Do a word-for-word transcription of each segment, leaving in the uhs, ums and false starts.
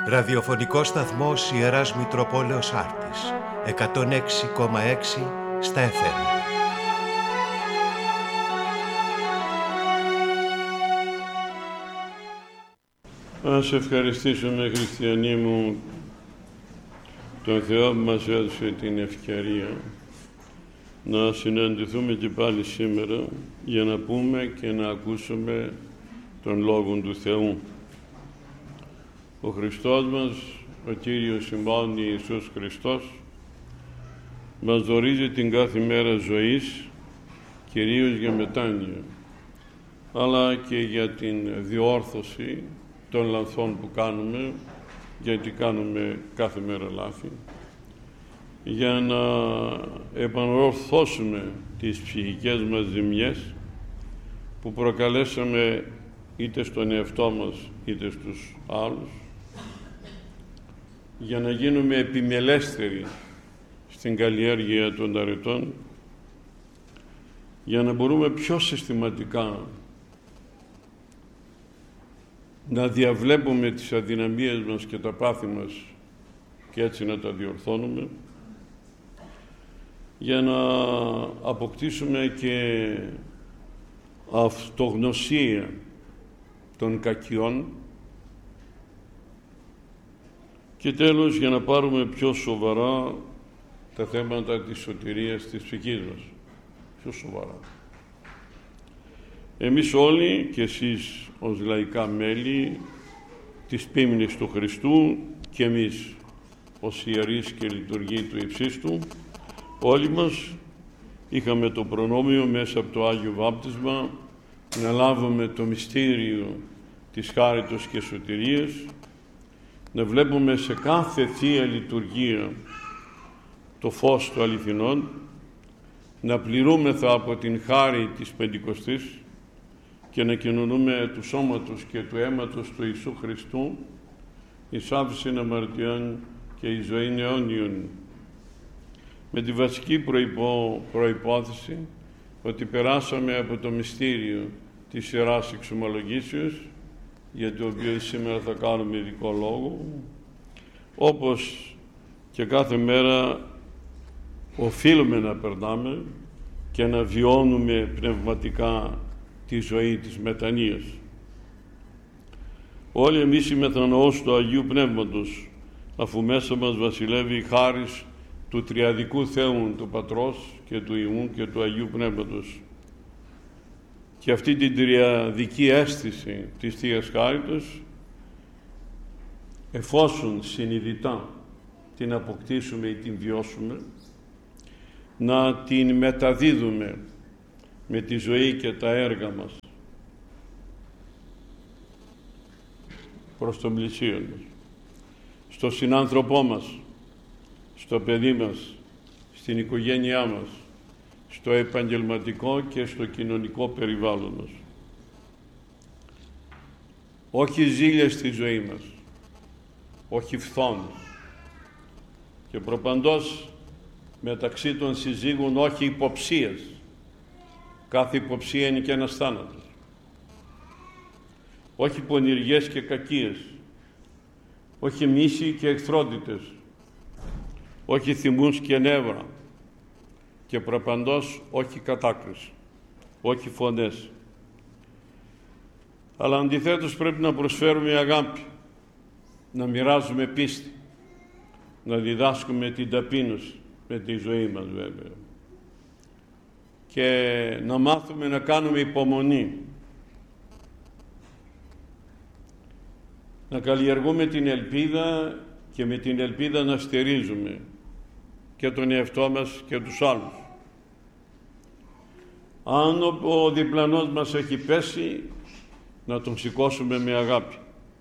Ραδιοφωνικός σταθμός Ιεράς Μητροπόλεως Άρτης, εκατόν έξι κόμμα έξι στα εφ εμ. Ας ευχαριστήσουμε, χριστιανοί μου, τον Θεό που μας έδωσε την ευκαιρία να συναντηθούμε και πάλι σήμερα για να πούμε και να ακούσουμε τον Λόγο του Θεού. Ο Χριστός μας, ο Κύριος ημών Ιησούς Χριστός, μας δωρίζει την κάθε μέρα ζωής, κυρίως για μετάνοια, αλλά και για την διόρθωση των λαθών που κάνουμε, γιατί κάνουμε κάθε μέρα λάθη, για να επανορθώσουμε τις ψυχικές μας ζημιές που προκαλέσαμε είτε στον εαυτό μας είτε στους άλλους, για να γίνουμε επιμελέστεροι στην καλλιέργεια των αρετών, για να μπορούμε πιο συστηματικά να διαβλέπουμε τις αδυναμίες μας και τα πάθη μας και έτσι να τα διορθώνουμε, για να αποκτήσουμε και αυτογνωσία των κακιών και τέλος για να πάρουμε πιο σοβαρά τα θέματα της σωτηρίας της ψυχής μας. Πιο σοβαρά. Εμείς όλοι και εσείς ως λαϊκά μέλη της Ποίμνης του Χριστού και εμείς ως ιερείς και λειτουργοί του Υψίστου, όλοι μας είχαμε το προνόμιο μέσα από το Άγιο Βάπτισμα να λάβουμε το μυστήριο της χάριτος και σωτηρίας, να βλέπουμε σε κάθε Θεία Λειτουργία το φως του αληθινών, να πληρούμεθα από την χάρη της Πεντηκοστής και να κοινωνούμε του σώματος και του αίματος του Ιησού Χριστού εις άφησιν αμαρτιών και εις ζωήν αιώνιον, με τη βασική προϋπό, προϋπόθεση ότι περάσαμε από το μυστήριο της Ιεράς Εξομολογήσεως, για το οποίο σήμερα θα κάνουμε ειδικό λόγο, όπως και κάθε μέρα οφείλουμε να περνάμε και να βιώνουμε πνευματικά τη ζωή της μετανοίας. Όλοι εμείς οι μετανοώς του Αγίου Πνεύματος, αφού μέσα μας βασιλεύει η χάρις του Τριαδικού Θεού, του Πατρός και του Υιού και του Αγίου Πνεύματος, και αυτή την τριαδική αίσθηση της Θείας Χάριτος, εφόσον συνειδητά την αποκτήσουμε ή την βιώσουμε, να την μεταδίδουμε με τη ζωή και τα έργα μας προς τον πλησίον μας, στο συνάνθρωπό μας, στο παιδί μας, στην οικογένειά μας, στο επαγγελματικό και στο κοινωνικό περιβάλλον μας. Όχι ζήλια στη ζωή μας, όχι φθόνους, και προπαντός μεταξύ των συζύγων όχι υποψίες. Κάθε υποψία είναι και ένας θάνατος. Όχι πονηριές και κακίες, όχι μίση και εχθρότητες, όχι θυμούς και νεύρα, και προπαντός όχι κατάκριση, όχι φωνές. Αλλά αντιθέτως πρέπει να προσφέρουμε αγάπη, να μοιράζουμε πίστη, να διδάσκουμε την ταπείνωση με τη ζωή μας βέβαια, και να μάθουμε να κάνουμε υπομονή, να καλλιεργούμε την ελπίδα και με την ελπίδα να στηρίζουμε και τον εαυτό μας και τους άλλους. Αν ο διπλανός μας έχει πέσει, να τον σηκώσουμε με αγάπη.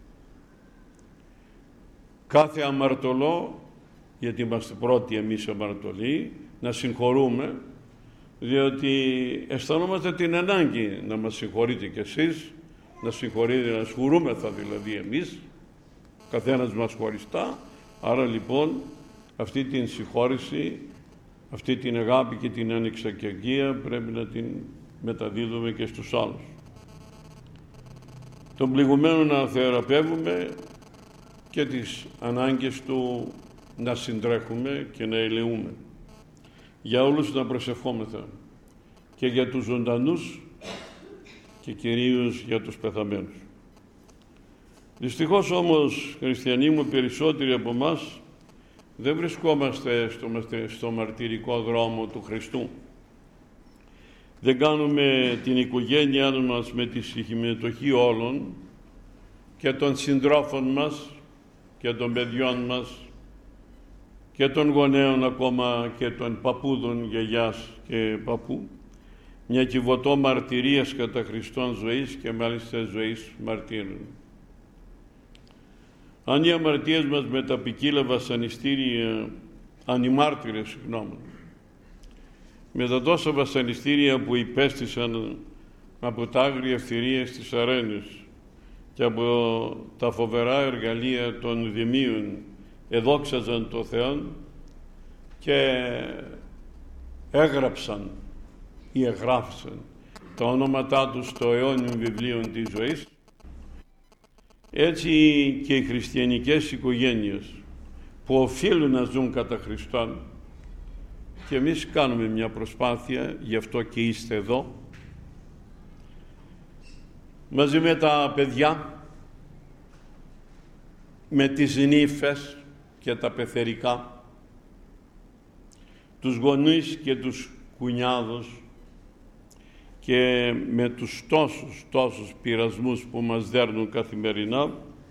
Κάθε αμαρτωλό, γιατί είμαστε πρώτοι εμείς αμαρτωλοί, να συγχωρούμε, διότι αισθανόμαστε την ανάγκη να μας συγχωρείτε κι εσείς, να συγχωρείτε, να συγχωρούμεθα δηλαδή εμείς, καθένας μας χωριστά. Άρα λοιπόν αυτή την συγχώρηση, αυτή την αγάπη και την ανεξακεργία πρέπει να την μεταδίδουμε και στους άλλους. Τον πληγωμένο να θεραπεύουμε και τις ανάγκες του να συντρέχουμε και να ελεούμε. Για όλους να προσευχόμεθα, και για τους ζωντανούς και κυρίως για τους πεθαμένους. Δυστυχώς όμως, χριστιανοί μου, περισσότεροι από εμάς δεν βρισκόμαστε στο, στο μαρτυρικό δρόμο του Χριστού. Δεν κάνουμε την οικογένειά μας με τη συμμετοχή όλων και των συντρόφων μας και των παιδιών μας και των γονέων, ακόμα και των παππούδων, γιαγιάς και παππού, μια κυβωτό μαρτυρίας κατά Χριστόν ζωής και μάλιστα ζωής μαρτύρων. Αν οι αμαρτίες μας με τα ποικίλα βασανιστήρια, ανημάρτυρες, συγγνώμη, με τα τόσα βασανιστήρια που υπέστησαν από τα άγρια ευθυρία στις αρένες και από τα φοβερά εργαλεία των δημίων, εδόξαζαν το Θεό και έγραψαν ή εγγράφησαν τα ονόματά τους στο αιώνιο βιβλίο της ζωής, έτσι και οι χριστιανικές οικογένειες που οφείλουν να ζουν κατά Χριστόν, και εμείς κάνουμε μια προσπάθεια, γι' αυτό και είστε εδώ, μαζί με τα παιδιά, με τις νύφες και τα πεθερικά, τους γονείς και τους κουνιάδους, και με τους τόσους τόσους πειρασμούς που μας δέρνουν καθημερινά,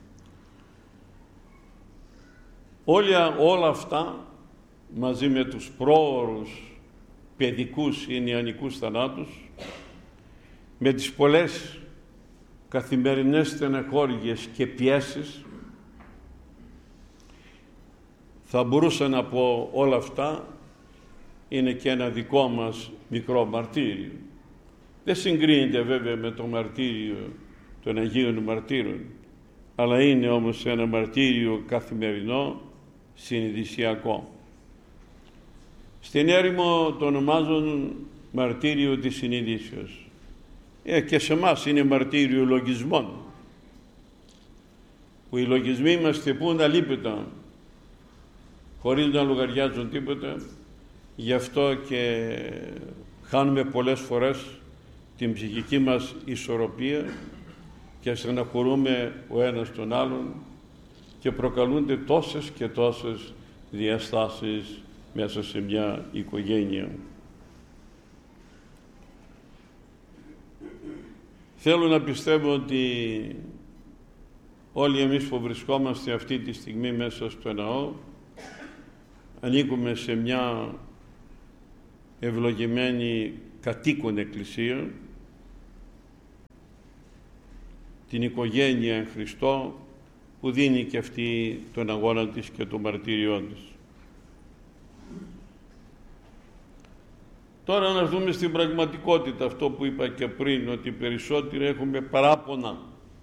όλα, όλα αυτά μαζί με τους πρόωρους παιδικούς ή νεανικούς θανάτους, με τις πολλές καθημερινές στεναχώριες και πιέσεις, θα μπορούσα να πω όλα αυτά είναι και ένα δικό μας μικρό μαρτύριο. Δεν συγκρίνεται βέβαια με το μαρτύριο των Αγίων Μαρτύρων, αλλά είναι όμως ένα μαρτύριο καθημερινό, συνειδησιακό. Στην έρημο το ονομάζουν μαρτύριο της συνειδήσεως. Ε, και σε εμάς είναι μαρτύριο λογισμών, που οι λογισμοί μας χτυπούν αλίπητα, χωρίς να λογαριάζουν τίποτα. Γι' αυτό και χάνουμε πολλές φορές την ψυχική μας ισορροπία και στεναχωρούμε ο ένας τον άλλον και προκαλούνται τόσες και τόσες διαστάσεις μέσα σε μια οικογένεια. Θέλω να πιστεύω ότι όλοι εμείς που βρισκόμαστε αυτή τη στιγμή μέσα στο ναό ανήκουμε σε μια ευλογημένη κατοίκον εκκλησία, την οικογένεια εν Χριστώ, που δίνει και αυτή τον αγώνα της και το μαρτύριό της. Τώρα να δούμε στην πραγματικότητα αυτό που είπα και πριν, ότι περισσότεροι έχουμε παράπονα,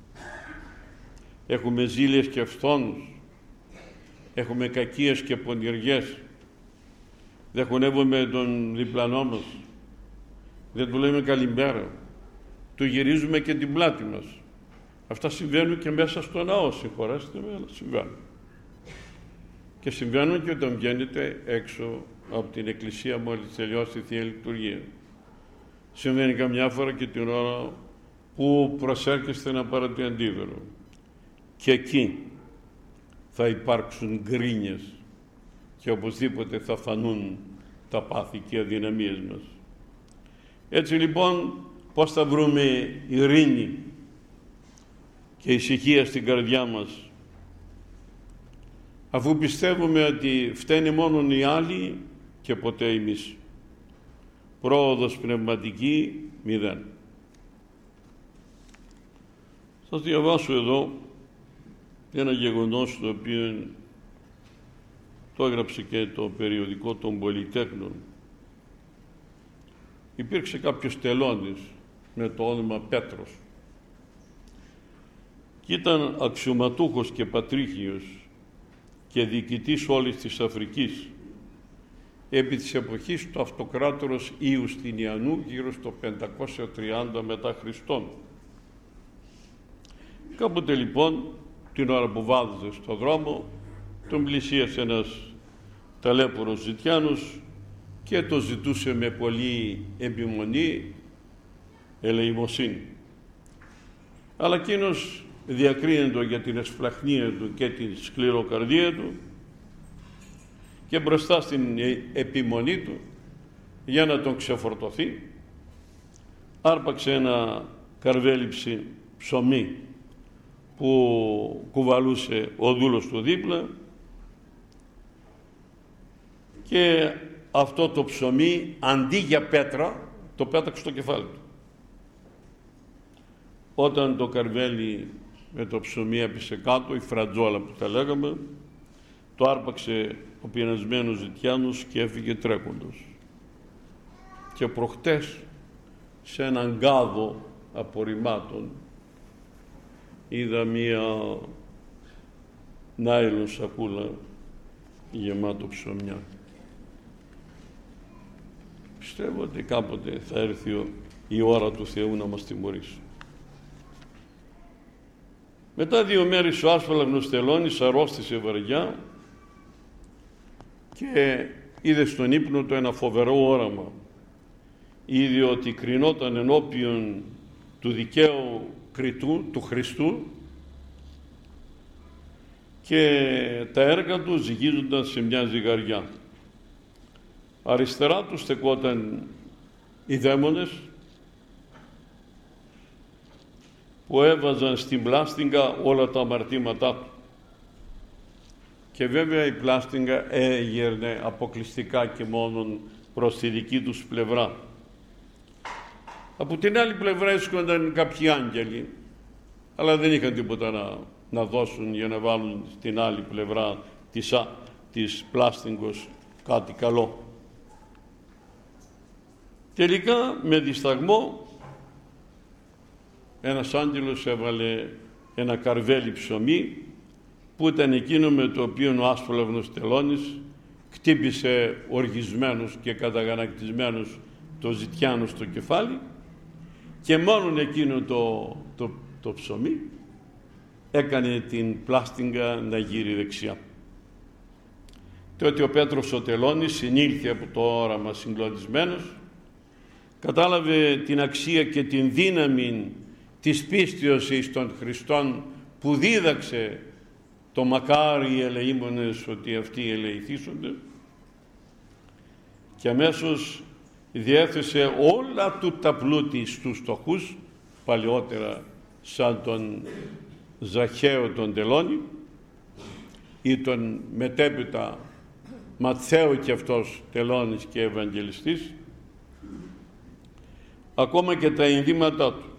έχουμε ζήλες και φθόνους, έχουμε κακίες και πονηριές, δεν χωνεύουμε τον διπλανό μας, δεν του λέμε καλημέρα, του γυρίζουμε και την πλάτη μας. Αυτά συμβαίνουν και μέσα στο ναό, συγχωρέστε με, αλλά συμβαίνουν. Και συμβαίνουν και όταν βγαίνετε έξω από την εκκλησία μόλις τελειώσει η Θεία Λειτουργία. Συμβαίνει καμιά φορά και την ώρα που προσέρχεστε να πάρετε αντίδωρο. Και εκεί θα υπάρξουν γκρίνιες και οπωσδήποτε θα φανούν τα πάθη και αδυναμίες μας. Έτσι λοιπόν, πώς θα βρούμε ειρήνη και ησυχία στην καρδιά μας, αφού πιστεύουμε ότι φταίνε μόνον οι άλλοι και ποτέ εμείς? Πρόοδος πνευματική μηδέν. Θα διαβάσω εδώ ένα γεγονός το οποίο το έγραψε και το περιοδικό των Πολυτέχνων. Υπήρξε κάποιος τελώνης με το όνομα Πέτρος και ήταν αξιωματούχος και πατρίχιος και διοικητής όλης της Αφρικής επί της εποχής του αυτοκράτορος Ιουστινιανού γύρω στο πεντακόσια τριάντα μετά Χριστόν. Κάποτε λοιπόν την ώρα που βάδιζε στο δρόμο, τον πλησίασε ένας ταλέπορος ζητιάνος και το ζητούσε με πολύ επιμονή, ελεημοσύνη. Αλλά εκείνος διακρίνεται για την εσπλαχνία του και την σκληροκαρδία του και μπροστά στην επιμονή του, για να τον ξεφορτωθεί, άρπαξε ένα καρβέλι ψωμί που κουβαλούσε ο δούλος του δίπλα και αυτό το ψωμί αντί για πέτρα το πέταξε στο κεφάλι του. Όταν το καρβέλι με το ψωμί έπεσε κάτω, η φρατζόλα που τα λέγαμε, το άρπαξε ο πεινασμένος ζητιάνος και έφυγε τρέχοντας. Και προχτές σε έναν γκάδο απορριμμάτων είδα μία νάιλον σακούλα γεμάτο ψωμιά. Πιστεύω ότι κάποτε θα έρθει η ώρα του Θεού να μας τιμωρήσει. Μετά δύο μέρες ο άσφαλαγνος Τελώνης αρρώστησε βαριά και είδε στον ύπνο του ένα φοβερό όραμα. Είδε ότι κρινόταν ενώπιον του δικαίου κριτού, του Χριστού, και τα έργα του ζυγίζονταν σε μια ζυγαριά. Αριστερά του στεκόταν οι δαίμονες που έβαζαν στην πλάστιγγα όλα τα αμαρτήματά του. Και βέβαια η πλάστιγγα έγερνε αποκλειστικά και μόνον προς τη δική τους πλευρά. Από την άλλη πλευρά έσχονταν κάποιοι άγγελοι, αλλά δεν είχαν τίποτα να, να δώσουν για να βάλουν στην άλλη πλευρά της, της πλάστιγγος κάτι καλό. Τελικά με δισταγμό ένας άγγελος έβαλε ένα καρβέλι ψωμί που ήταν εκείνο με το οποίο ο άσφαλαγνος Τελώνης χτύπησε οργισμένος και καταγανακτισμένος το ζητιάνο στο κεφάλι, και μόνον εκείνο το, το, το ψωμί έκανε την πλάστιγγα να γύρει δεξιά. Τότε ο Πέτρος ο Τελώνης συνήλθε από το όραμα συγκλονισμένος, κατάλαβε την αξία και την δύναμη της πίστεως εις των Χριστών που δίδαξε το μακάρι οι ελεήμονες ότι αυτοί ελεηθήσονται, και αμέσως διέθεσε όλα του τα πλούτη στους φτωχούς, παλαιότερα σαν τον Ζαχαίο τον Τελώνη ή τον μετέπειτα Ματθαίο και αυτός Τελώνης και Ευαγγελιστής, ακόμα και τα ενδύματά του.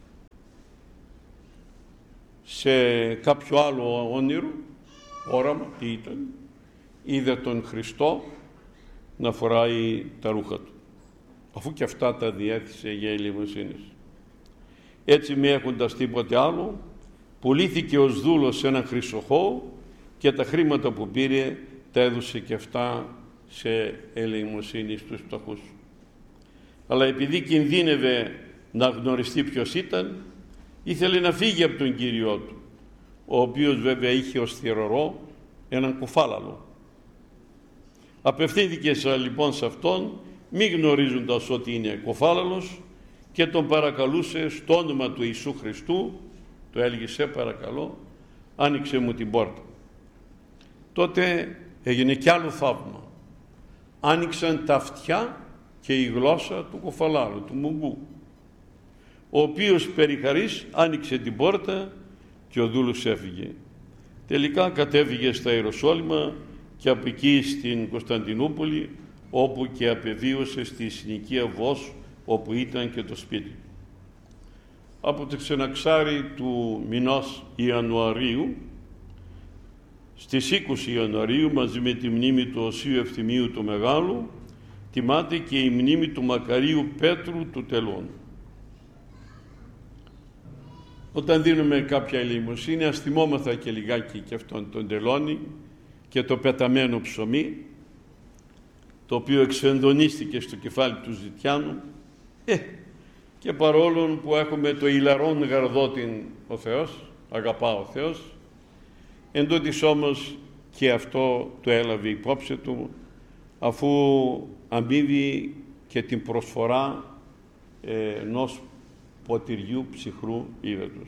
Σε κάποιο άλλο όνειρο, όραμα, τι ήταν, είδε τον Χριστό να φοράει τα ρούχα του, αφού και αυτά τα διέθεσε για ελεημοσύνης. Έτσι, μη έχοντας τίποτε άλλο, πουλήθηκε ως δούλος σε έναν χρυσοχώο και τα χρήματα που πήρε τα έδωσε και αυτά σε ελεημοσύνη στους φτωχούς. Αλλά επειδή κινδύνευε να γνωριστεί ποιος ήταν, ήθελε να φύγει από τον Κύριό του, ο οποίος βέβαια είχε ως θηρορό έναν κουφάλαλο. Απευθύνθηκε λοιπόν σε αυτόν, μη γνωρίζοντας ότι είναι κουφάλαλος, και τον παρακαλούσε στο όνομα του Ιησού Χριστού, του έλεγε «Σε παρακαλώ, άνοιξε μου την πόρτα». Τότε έγινε κι άλλο θαύμα. Άνοιξαν τα αυτιά και η γλώσσα του κουφαλάλου, του μουγκού, ο οποίος περιχαρής άνοιξε την πόρτα και ο δούλος έφυγε. Τελικά κατέβηκε στα Ιεροσόλυμα και από εκεί στην Κωνσταντινούπολη, όπου και απεβίωσε στη συνοικία Βος, όπου ήταν και το σπίτι. Από το ξεναξάρι του μηνός Ιανουαρίου, στις είκοσι Ιανουαρίου, μαζί με τη μνήμη του Οσίου Ευθυμίου του Μεγάλου, τιμάται και η μνήμη του Μακαρίου Πέτρου του Τελώνου. Όταν δίνουμε κάποια ελεημοσύνη, ας θυμόμαθα και λιγάκι και αυτόν τον Τελώνη και το πεταμένο ψωμί, το οποίο εξενδονίστηκε στο κεφάλι του ζητιάνου. Ε, και παρόλο που έχουμε το ηλαρόν γαρδότην ο Θεός, αγαπά ο Θεός, Εν τούτοις όμως και αυτό το έλαβε υπόψη του, αφού αμείβει και την προσφορά ε, ενός ποτηριού ψυχρού ύδατος.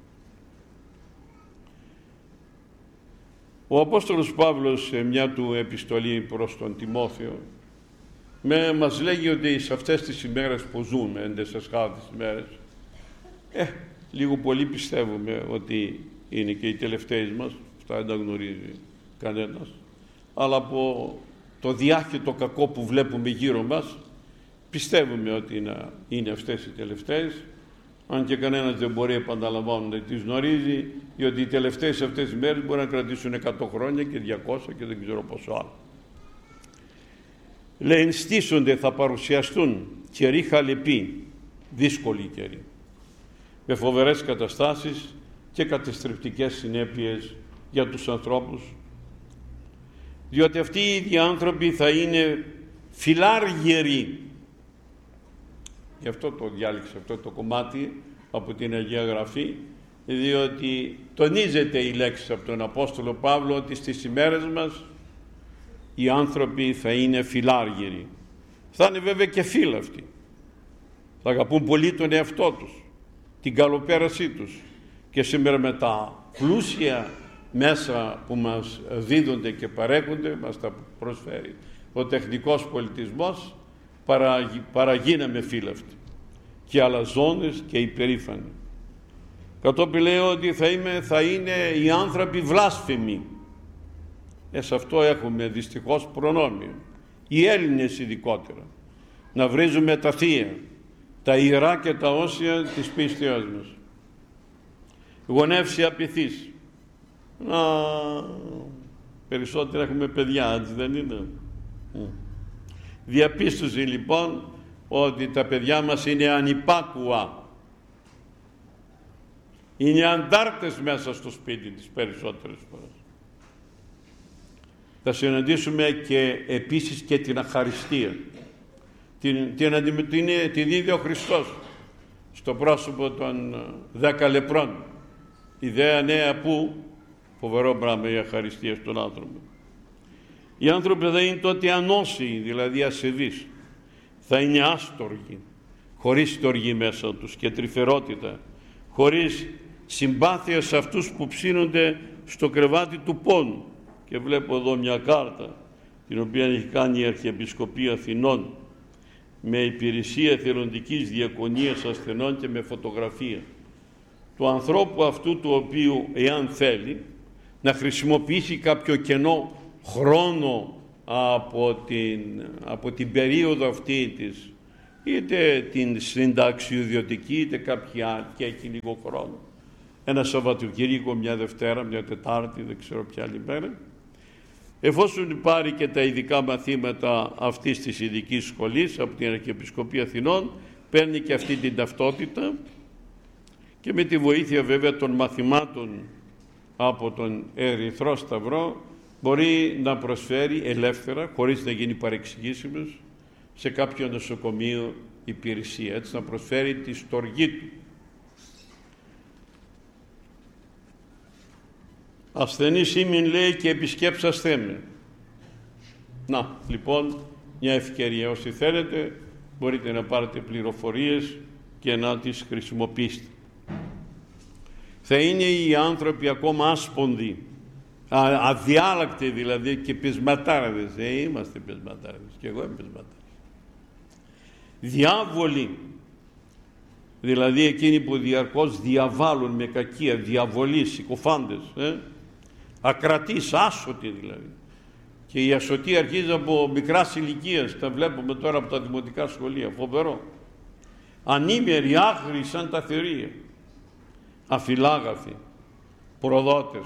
Ο Απόστολος Παύλος σε μια του επιστολή προς τον Τιμόθεο με, μας λέγει ότι σε αυτές τις ημέρες που ζούμε, εντεσσασχάτες ημέρες, ε, λίγο πολύ πιστεύουμε ότι είναι και οι τελευταίες μας, αυτά δεν τα γνωρίζει κανένας, αλλά από το διάχυτο κακό που βλέπουμε γύρω μας πιστεύουμε ότι είναι, είναι αυτές οι τελευταίες, αν και κανένας δεν μπορεί επαναλαμβάνω να τις γνωρίζει, διότι οι τελευταίες αυτές οι μέρες μπορεί να κρατήσουν εκατό χρόνια και διακόσια και δεν ξέρω πόσο άλλο. Λέει, ενστήσονται, θα παρουσιαστούν καιροί χαλεποί, δύσκολοι καιροί, με φοβερές καταστάσεις και καταστρεπτικές συνέπειες για τους ανθρώπους, διότι αυτοί οι ίδιοι άνθρωποι θα είναι φιλάργυροι. Γι' αυτό το διάλεξα αυτό το κομμάτι από την Αγία Γραφή, διότι τονίζεται η λέξη από τον Απόστολο Παύλο ότι στις ημέρες μας οι άνθρωποι θα είναι φιλάργυροι. Θα είναι βέβαια και φίλαυτοι. Θα αγαπούν πολύ τον εαυτό τους, την καλοπέρασή τους, και σήμερα με τα πλούσια μέσα που μας δίδονται και παρέχονται, μας τα προσφέρει ο τεχνικός πολιτισμός, παραγι, παραγίναμε φίλαυτοι και αλαζόνες και υπερήφανοι. Κατόπιν λέει ότι θα, είμαι, θα είναι οι άνθρωποι βλάσφημοι. Ε, σε αυτό έχουμε δυστυχώς προνόμιο, οι Έλληνες ειδικότερα, να βρίζουμε τα θεία, τα ιερά και τα όσια της πίστεως μας. Γονεύσια πειθής. Να, περισσότερα έχουμε παιδιά, έτσι δεν είναι? Διαπίστωσε λοιπόν ότι τα παιδιά μας είναι ανυπάκουα. Είναι αντάρτες μέσα στο σπίτι τις περισσότερες φορές. Θα συναντήσουμε και επίσης και την αχαριστία. Την, την, την, την, την ίδια ο Χριστός στο πρόσωπο των δέκα λεπρών. Ιδέα νέα που φοβερό πράγμα η αχαριστία στον άνθρωπο. Οι άνθρωποι θα είναι τότε ανώσιοι, δηλαδή ασεβείς. Θα είναι άστοργοι, χωρίς στοργή μέσα τους και τρυφερότητα, χωρίς συμπάθεια σε αυτούς που ψήνονται στο κρεβάτι του πόνου. Και βλέπω εδώ μια κάρτα την οποία έχει κάνει η Αρχιεπισκοπή Αθηνών με υπηρεσία εθελοντικής διακονίας ασθενών και με φωτογραφία του ανθρώπου αυτού, του οποίου, εάν θέλει, να χρησιμοποιήσει κάποιο κενό χρόνο από την, από την περίοδο αυτή της, είτε την συνταξιοδιωτική είτε κάποια άλλη, και έχει λίγο χρόνο, ένα Σαββατοκύριακο, μια Δευτέρα, μια Τετάρτη, δεν ξέρω ποια άλλη μέρα, εφόσον πάρει και τα ειδικά μαθήματα αυτής της ειδικής σχολής από την Αρχιεπισκοπή Αθηνών, παίρνει και αυτή την ταυτότητα και με τη βοήθεια βέβαια των μαθημάτων από τον Ερυθρό Σταυρό μπορεί να προσφέρει ελεύθερα, χωρίς να γίνει παρεξηγήσιμος, σε κάποιο νοσοκομείο υπηρεσία, έτσι να προσφέρει τη στοργή του. Ασθενής ήμην, λέει, και επισκέψασθέ με. Να, λοιπόν, μια ευκαιρία. Όσοι θέλετε μπορείτε να πάρετε πληροφορίες και να τις χρησιμοποιήσετε. Θα είναι οι άνθρωποι ακόμα άσπονδοι, α, αδιάλακτοι δηλαδή, και πεισματάραδες. Ε, είμαστε πεισματάραδες, και εγώ είμαι πεισματάραδες. Διάβολοι, δηλαδή εκείνοι που διαρκώς διαβάλλουν με κακία, διαβολείς, συκοφάντες, ε? ακρατείς, άσωτοι δηλαδή. Και η ασωτή αρχίζει από μικράς ηλικίας, τα βλέπουμε τώρα από τα δημοτικά σχολεία, φοβερό. Ανήμεροι, άγριοι σαν τα θηρία, αφιλάγαθοι, προδότες,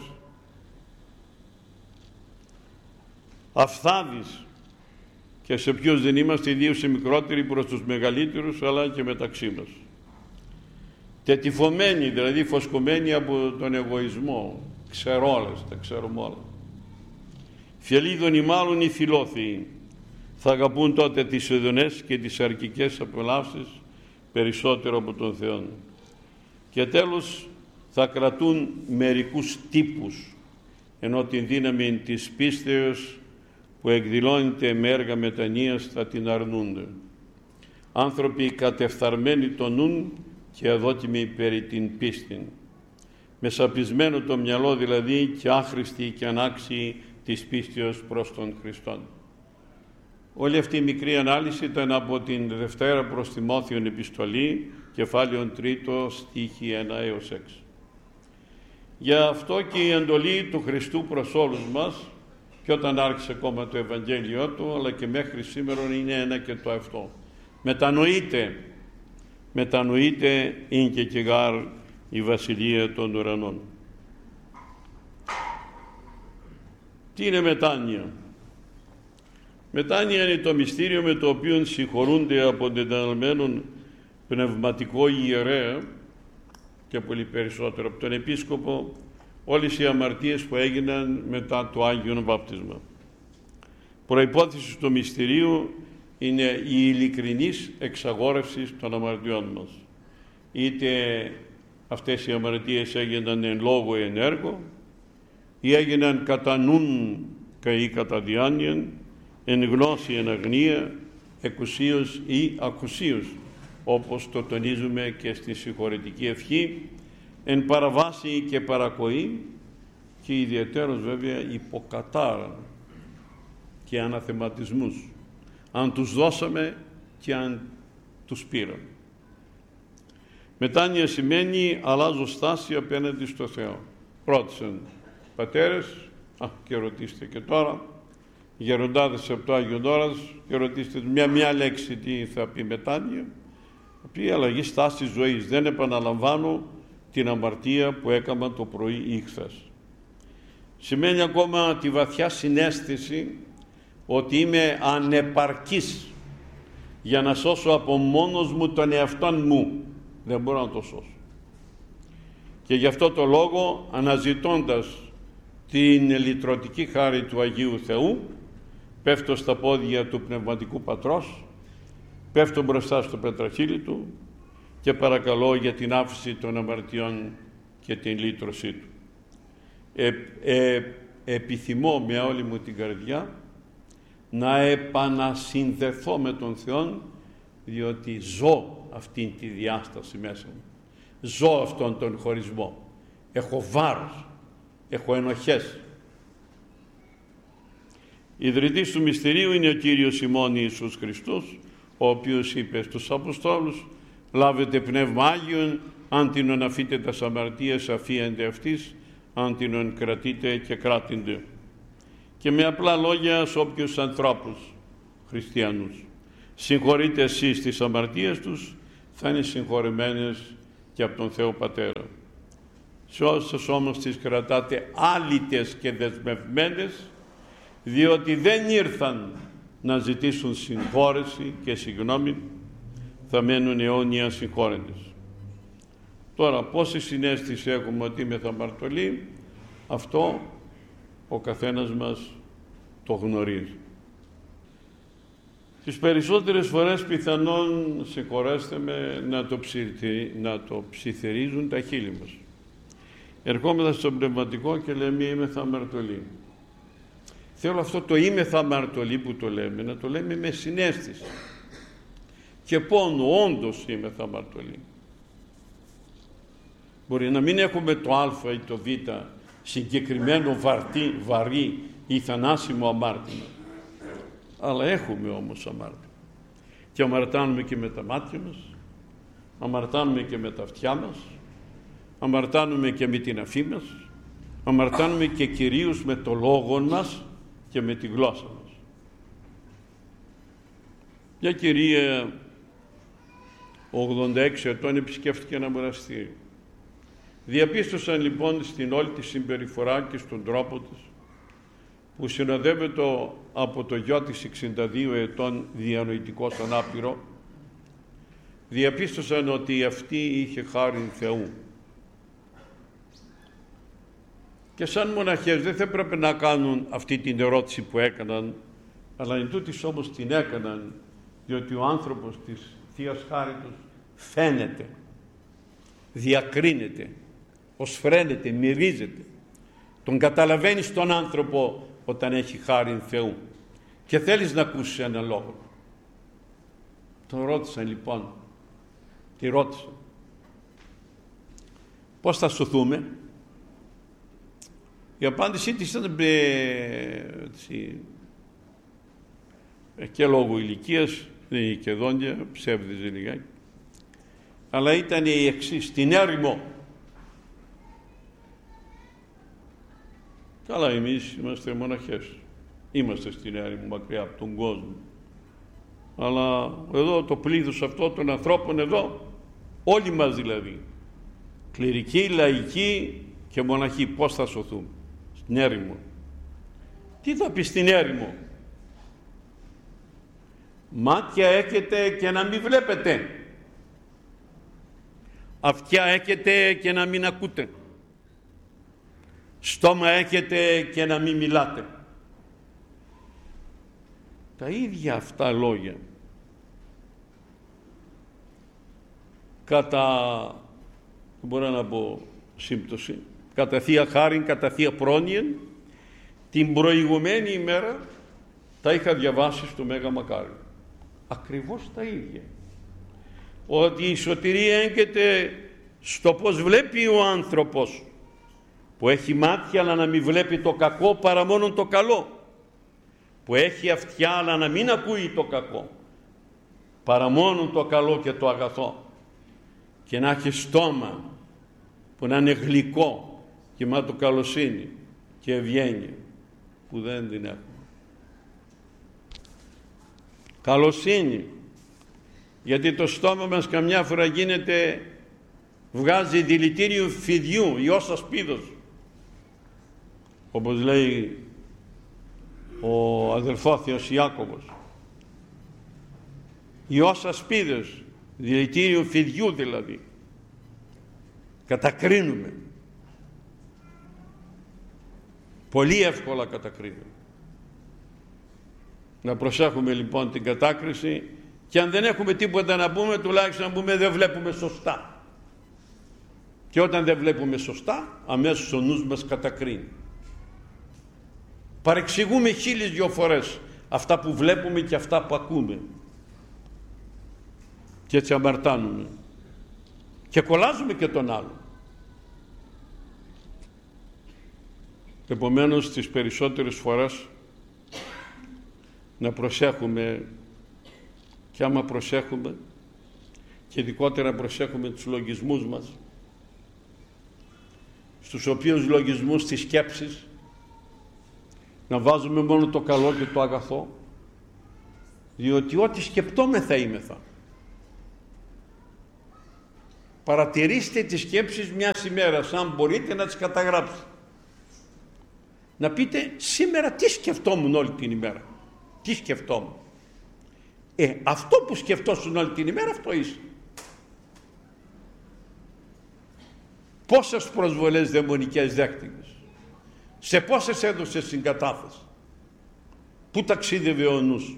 αφθάδεις, και σε ποιους δεν είμαστε, ιδίως σε μικρότεροι προς τους μεγαλύτερους, αλλά και μεταξύ μας. Τετυφωμένοι, δηλαδή φωσκωμένοι από τον εγωισμό, ξερόλες, τα ξέρουμε όλα. Φιαλίδων ή μάλλον οι φιλόθεοι θα αγαπούν τότε τις ειδονές και τις αρκικές απολαύσεις περισσότερο από τον Θεό. Και τέλος θα κρατούν μερικούς τύπους ενώ την δύναμη της πίστεως που εκδηλώνεται με έργα μετανοίας θα την αρνούνται. Άνθρωποι κατεφθαρμένοι το νουν και αδότιμοι περί την πίστην, μεσαπισμένο το μυαλό δηλαδή και άχρηστοι και ανάξιοι της πίστεως προς τον Χριστόν. Όλη αυτή η μικρή ανάλυση ήταν από την Δευτέρα προς Τιμόθεον επιστολή, κεφάλαιον τρίτο, στίχη ένα έως έξι. Γι' αυτό και η εντολή του Χριστού προς όλους μας, και όταν άρχισε ακόμα το Ευαγγέλιο του, αλλά και μέχρι σήμερα είναι ένα και το αυτό. Μετανοείτε, μετανοείτε ειν και κεγάρ η Βασιλεία των Ουρανών. Τι είναι μετάνοια? Μετάνοια είναι το μυστήριο με το οποίο συγχωρούνται από τον τεταλμένον πνευματικό ιερέα και πολύ περισσότερο από τον επίσκοπο όλες οι αμαρτίες που έγιναν μετά το Άγιον Βάπτισμα. Προϋπόθεση του μυστηρίου είναι η ειλικρινής εξαγόρευση των αμαρτιών μας. Είτε αυτές οι αμαρτίες έγιναν εν λόγω εν έργο, ή έγιναν κατά νουν ή κατά διάνοιαν, εν γνώση, εν αγνία, εκουσίως ή ακουσίως, όπως το τονίζουμε και στη συγχωρητική ευχή, εν παραβάση και παρακοή, και ιδιαιτέρως βέβαια υποκατάρα και αναθεματισμούς, αν τους δώσαμε και αν τους πήραμε. Μετάνοια σημαίνει αλλάζω στάση απέναντι στο Θεό. Ρώτησαν πατέρες, α, και ρωτήστε και τώρα, γεροντάδες από το Άγιον Όρας, και ρωτήστε μια, μια λέξη τι θα πει μετάνοια. Θα πει αλλαγή στάσης ζωής. Δεν επαναλαμβάνω την αμαρτία που έκανα το πρωί ή χθες. Σημαίνει ακόμα τη βαθιά συναίσθηση ότι είμαι ανεπαρκής για να σώσω από μόνος μου τον εαυτόν μου. Δεν μπορώ να το σώσω. Και γι' αυτό το λόγο, αναζητώντας την λυτρωτική χάρη του Αγίου Θεού, πέφτω στα πόδια του Πνευματικού Πατρός, πέφτω μπροστά στο πετραχύλι του και παρακαλώ για την άφηση των αμαρτιών και την λύτρωσή του. Ε, ε, επιθυμώ με όλη μου την καρδιά να επανασυνδεθώ με τον Θεό, διότι ζω αυτήν τη διάσταση μέσα μου. Ζω αυτόν τον χωρισμό. Έχω βάρος, έχω ενοχές. Ιδρυτής του μυστηρίου είναι ο Κύριος ημών Ιησούς Χριστός, ο οποίος είπε στους Αποστόλους, λάβετε Πνεύμα Άγιον, αν την αφείτε τας αμαρτίες αφίεντε αυτής, αν την κρατείτε και κράτηντε. Και με απλά λόγια σε όποιους ανθρώπους χριστιανούς συγχωρείτε εσείς τις αμαρτίες τους, θα είναι συγχωρημένες και από τον Θεό Πατέρα. Σε όσες όμως τις κρατάτε άλυτες και δεσμευμένες, διότι δεν ήρθαν να ζητήσουν συγχώρεση και συγγνώμη, θα μένουν αιώνια συγχώρεντες. Τώρα, πόση συναίσθηση έχουμε ότι είμαι αμαρτωλοί, αυτό ο καθένας μας το γνωρίζει. Τις περισσότερες φορές πιθανόν, συγχωρέστε με, να το, ψιθυ, να το ψιθυρίζουν τα χείλη μας. Ερχόμεθα στο πνευματικό και λέμε είμαι αμαρτωλοί. Θέλω αυτό το είμαι αμαρτωλοί που το λέμε, να το λέμε με συναίσθηση και πόνο, όντως είμαι αμαρτωλοί. Μπορεί να μην έχουμε το α ή το β συγκεκριμένο βαρτί, βαρύ ή θανάσιμο αμάρτημα, αλλά έχουμε όμως αμάρτημα. Και αμαρτάνουμε και με τα μάτια μας, αμαρτάνουμε και με τα αυτιά μας, αμαρτάνουμε και με την αφή μας, αμαρτάνουμε και κυρίως με το λόγο μας και με τη γλώσσα μας. Μια κυρία ογδόντα έξι ετών επισκέφτηκε ένα μοναστήρι. Διαπίστωσαν λοιπόν στην όλη τη συμπεριφορά και στον τρόπο της, που συνοδεύεται από το γιο της εξήντα δύο ετών διανοητικός ανάπηρο, διαπίστωσαν ότι αυτή είχε χάριν Θεού. Και σαν μοναχές δεν θα έπρεπε να κάνουν αυτή την ερώτηση που έκαναν, αλλά εν τούτης όμως την έκαναν, διότι ο άνθρωπος της Θείας Χάριτος φαίνεται, διακρίνεται, οσφραίνεται, μυρίζεται. Τον καταλαβαίνεις τον άνθρωπο όταν έχει χάριν Θεού και θέλεις να ακούσεις ένα λόγο. Τον ρώτησαν λοιπόν, τη ρώτησαν, πώς θα σωθούμε? Η απάντησή της ήταν έτσι, και λόγω ηλικίας, δεν είχε και δόντια, ψεύδιζε λιγάκι, αλλά ήταν η εξής: στην έρημο. Καλά, εμείς είμαστε μοναχές, είμαστε στην έρημο, μακριά από τον κόσμο, αλλά εδώ το πλήθος αυτό των ανθρώπων εδώ, όλοι μας δηλαδή, κληρικοί, λαϊκοί και μοναχοί, πώς θα σωθούμε? Στην έρημο. Τι θα πει στην έρημο? Μάτια έχετε και να μην βλέπετε, αυτιά έχετε και να μην ακούτε, στόμα έχετε και να μην μιλάτε. Τα ίδια αυτά λόγια κατά, μπορώ να πω σύμπτωση, κατά Θεία Χάριν, κατά Θεία Πρόνοια, την προηγουμένη ημέρα τα είχα διαβάσει στο Μέγα Μακάριο. Ακριβώς τα ίδια. Ότι η σωτηρία έγκυται στο πως βλέπει ο άνθρωπος, που έχει μάτια αλλά να μην βλέπει το κακό παρά μόνο το καλό, που έχει αυτιά αλλά να μην ακούει το κακό παρά μόνο το καλό και το αγαθό, και να έχει στόμα που να είναι γλυκό και μάτω καλοσύνη και ευγένεια, που δεν την έχουμε. Καλοσύνη, γιατί το στόμα μας καμιά φορά γίνεται, βγάζει δηλητήριο φιδιού, ιός ασπίδος, όπως λέει ο αδελφόθεος Ιάκωβος. Ιός ασπίδος, δηλητήριο φιδιού δηλαδή. Κατακρίνουμε. Πολύ εύκολα κατακρίνουμε. Να προσέχουμε λοιπόν την κατάκριση, και αν δεν έχουμε τίποτα να πούμε, τουλάχιστον να πούμε δεν βλέπουμε σωστά. Και όταν δεν βλέπουμε σωστά, αμέσως ο νους μας κατακρίνει. Παρεξηγούμε χίλιες δυο φορές αυτά που βλέπουμε και αυτά που ακούμε, και έτσι αμαρτάνουμε και κολλάζουμε και τον άλλο. Επομένως, τις περισσότερες φορές να προσέχουμε, και άμα προσέχουμε, και ειδικότερα προσέχουμε τους λογισμούς μας, στους οποίους λογισμούς τις σκέψεις να βάζουμε μόνο το καλό και το αγαθό, διότι ό,τι σκεπτόμεθα είμεθα. Παρατηρήστε τις σκέψεις μιας ημέρας, αν μπορείτε να τις καταγράψετε. Να πείτε σήμερα τι σκεφτόμουν όλη την ημέρα. Τι σκεφτόμουν. Ε, αυτό που σκεφτόσουν όλη την ημέρα, αυτό είσαι. Πόσες προσβολές δαιμονικές δέχτηκες, σε πόσες έδωσες συγκατάθεση, πού ταξίδευε ο νους,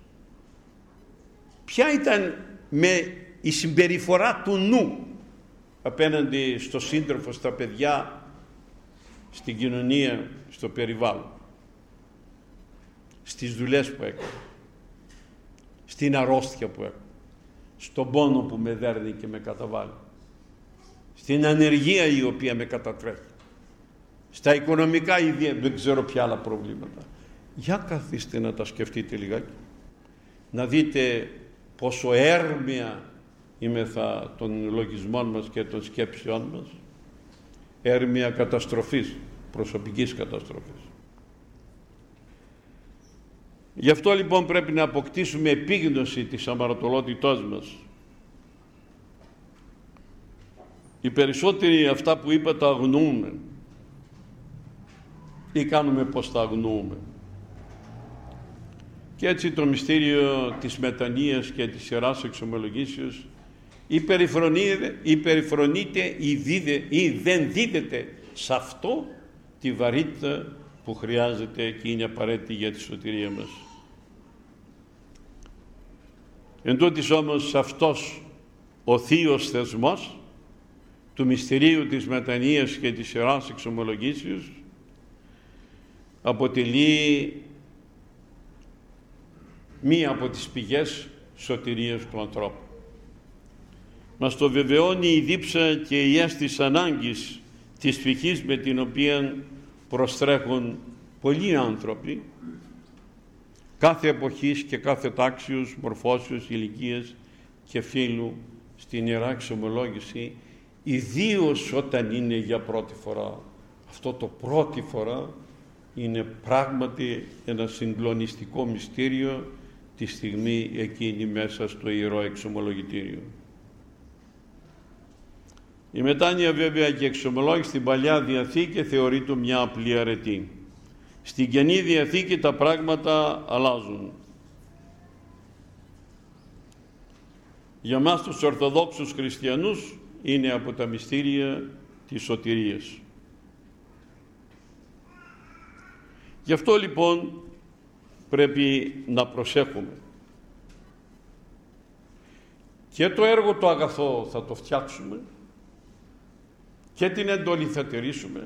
ποια ήταν με η συμπεριφορά του νου απέναντι στο σύντροφο, στα παιδιά, στην κοινωνία, στο περιβάλλον, στις δουλειές που έκανε, στην αρρώστια που έκανε, στον πόνο που με δέρνει και με καταβάλει, στην ανεργία η οποία με κατατρέχει, στα οικονομικά ίδια, δεν ξέρω ποια άλλα προβλήματα. Για καθίστε να τα σκεφτείτε λιγάκι, να δείτε πόσο έρμια είμεθα των λογισμών μας και των σκέψεών μας, έρμια καταστροφής, προσωπικής καταστροφής. Γι' αυτό λοιπόν πρέπει να αποκτήσουμε επίγνωση της αμαρτωλότητός μας. Οι περισσότεροι αυτά που είπα τα αγνοούμε, ή κάνουμε πως τα αγνοούμε. Και έτσι το μυστήριο της μετανοίας και της Ιεράς Εξομολογήσεως υπερηφρονείται ή, δίδε, ή δεν δίδεται σε αυτό τη βαρύτητα που χρειάζεται και είναι απαραίτητη για τη σωτηρία μας. Εν τούτοις όμως αυτός ο θείος θεσμός του μυστηρίου της μετανοίας και της Ιεράς Εξομολογήσεως αποτελεί μία από τις πηγές σωτηρίας του ανθρώπου. Μας το βεβαιώνει η δίψα και η αίσθηση ανάγκης της ψυχής με την οποία προστρέχουν πολλοί άνθρωποι κάθε εποχής και κάθε τάξεως, μορφώσεως, ηλικίας και φύλου στην Ιερά Εξομολόγηση, ιδίως όταν είναι για πρώτη φορά. Αυτό το πρώτη φορά είναι πράγματι ένα συγκλονιστικό μυστήριο τη στιγμή εκείνη μέσα στο Ιερό Εξομολογητήριο. Η μετάνοια βέβαια και εξομολόγηση στην Παλιά Διαθήκη θεωρείται μια απλή αρετή. Στην Καινή Διαθήκη τα πράγματα αλλάζουν. Για μας τους Ορθοδόξους Χριστιανούς είναι από τα μυστήρια της σωτηρίας. Γι' αυτό λοιπόν πρέπει να προσέχουμε. Και το έργο το αγαθό θα το φτιάξουμε και την εντολή θα τηρήσουμε